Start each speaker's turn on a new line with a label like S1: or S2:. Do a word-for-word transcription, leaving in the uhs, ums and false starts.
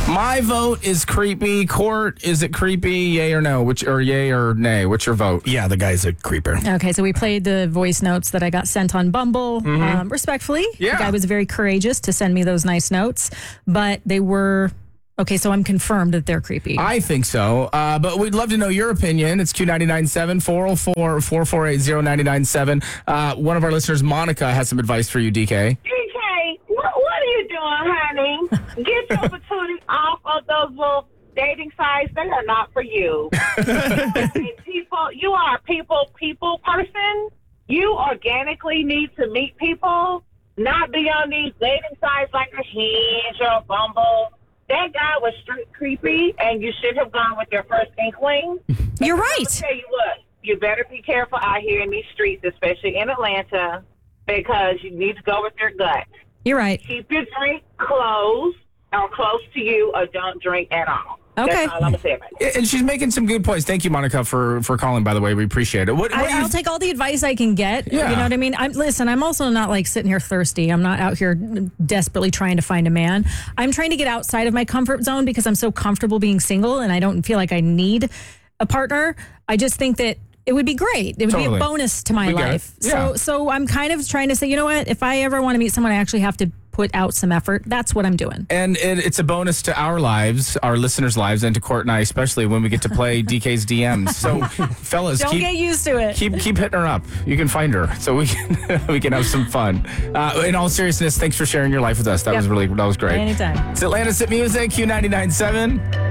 S1: My vote is creepy. Court, is it creepy? Yay or no? Which or yay or nay? What's your vote?
S2: Yeah, the guy's a creeper.
S3: Okay, so we played the voice notes that I got sent on Bumble.
S1: Mm-hmm.
S3: Um, respectfully,
S1: Yeah.
S3: the guy was very courageous to send me those nice notes, but they were okay. So I'm confirmed that they're creepy.
S1: I think so, uh, but we'd love to know your opinion. It's Q ninety-nine point seven, four oh four, four four eight, oh nine nine seven. Uh, one of our listeners, Monica, has some advice for you, D K.
S4: D K, what, what are you doing, honey? Get your opportunity off of those little dating sites. They are not for you. You are a people, you are a people, people person. You organically need to meet people, not be on these dating sites like a Hinge or Bumble. That guy was street creepy, and you should have gone with your first inkling.
S3: You're
S4: And
S3: right.
S4: I'm gonna tell you what, you better be careful out here in these streets, especially in Atlanta, because you need to go with your gut.
S3: You're right.
S4: Keep your drink close or close to you, or don't drink at all.
S3: Okay.
S4: That's all I'm going to say about it.
S1: And she's making some good points. Thank you, Monica, for, for calling, by the way. We appreciate it. What, what
S3: I,
S1: do you
S3: I'll take all the advice I can get.
S1: Yeah.
S3: You know what I mean? I'm listen. I'm also not like sitting here thirsty. I'm not out here desperately trying to find a man. I'm trying to get outside of my comfort zone because I'm so comfortable being single, and I don't feel like I need a partner. I just think that it would be great. It would
S1: Totally.
S3: be a bonus to my
S1: We get it.
S3: life.
S1: Yeah.
S3: So, so I'm kind of trying to say, you know what? If I ever want to meet someone, I actually have to put out some effort. That's what I'm doing.
S1: And it, it's a bonus to our lives, our listeners' lives, and to Court and I, especially when we get to play D K's D Ms. So, fellas,
S3: Don't
S1: keep,
S3: get used to it.
S1: keep keep hitting her up. You can find her, so we can we can have some fun. Uh, in all seriousness, thanks for sharing your life with us. That
S3: Yep.
S1: was really that was great.
S3: Anytime.
S1: It's Atlantis Hit Music, Q ninety-nine point seven.